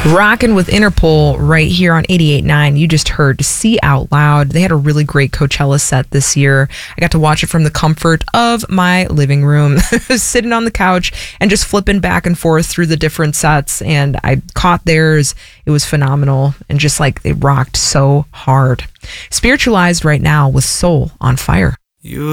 Rocking with Interpol right here on 88.9. You just heard See Out Loud. They had a really great Coachella set this year. I got to watch it from the comfort of my living room, sitting on the couch and just flipping back and forth through the different sets. And I caught theirs. It was phenomenal. And just like they rocked so hard. Spiritualized right now with Soul on Fire. You